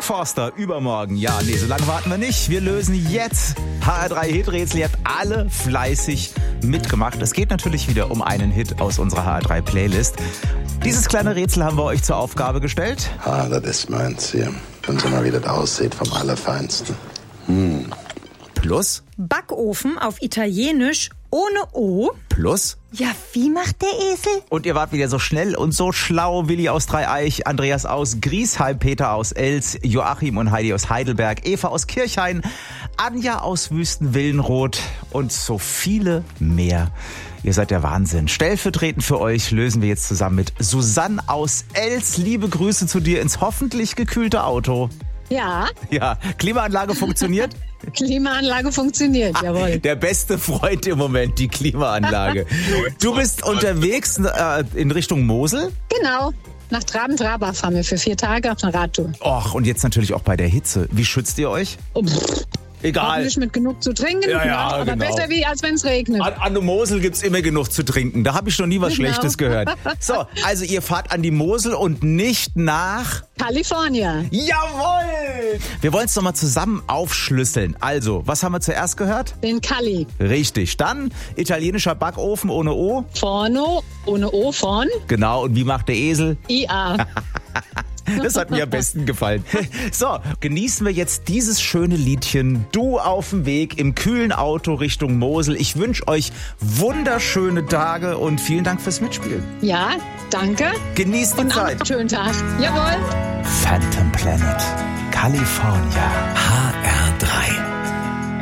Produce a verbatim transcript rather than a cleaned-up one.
Mark Forster übermorgen. Ja, nee, so lange warten wir nicht. Wir lösen jetzt H R drei Hiträtsel. Ihr habt alle fleißig mitgemacht. Es geht natürlich wieder um einen Hit aus unserer H R drei Playlist. Dieses kleine Rätsel haben wir euch zur Aufgabe gestellt. Ah, das ist meins hier. Wenn Sie mal, wie das aussieht, vom Allerfeinsten. Hm. Plus? Backofen auf Italienisch ohne O. Plus? Ja, wie macht der Esel? Und ihr wart wieder so schnell und so schlau. Willi aus Dreieich, Andreas aus Griesheim, Peter aus Els, Joachim und Heidi aus Heidelberg, Eva aus Kirchhain, Anja aus Wüstenwillenroth und so viele mehr. Ihr seid der Wahnsinn. Stellvertretend für euch lösen wir jetzt zusammen mit Susanne aus Els. Liebe Grüße zu dir ins hoffentlich gekühlte Auto. Ja. Ja, Klimaanlage funktioniert? Klimaanlage funktioniert, jawohl. Der beste Freund im Moment, die Klimaanlage. Du bist unterwegs äh, in Richtung Mosel? Genau. Nach Traben-Trabach fahren wir für vier Tage auf eine Radtour. Och, und jetzt natürlich auch bei der Hitze. Wie schützt ihr euch? Oh, pff. Egal. Hoffentlich mit genug zu trinken, Ja, ja, aber genau. besser wie als wenn es regnet. An, an der Mosel gibt's immer genug zu trinken. Da habe ich noch nie was Genau. Schlechtes gehört. So, also ihr fahrt an die Mosel und nicht nach... California. Jawohl! Wir wollen es nochmal zusammen aufschlüsseln. Also, was haben wir zuerst gehört? Den Cali. Richtig. Dann italienischer Backofen ohne O. Forno, ohne O, von. Genau. Und wie macht der Esel? I A. Das hat mir am besten gefallen. So, genießen wir jetzt dieses schöne Liedchen. Du auf dem Weg im kühlen Auto Richtung Mosel. Ich wünsche euch wunderschöne Tage und vielen Dank fürs Mitspielen. Ja, danke. Genießt die Und Zeit. einen schönen Tag. Jawohl. Phantom Planet, California. H R